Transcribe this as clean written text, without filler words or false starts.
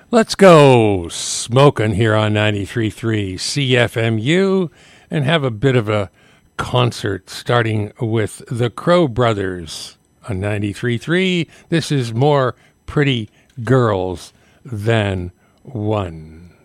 Let's go smoking here on 93.3 CFMU and have a bit of a concert starting with the Crow Brothers on 93.3. This is More Pretty Girls Than One.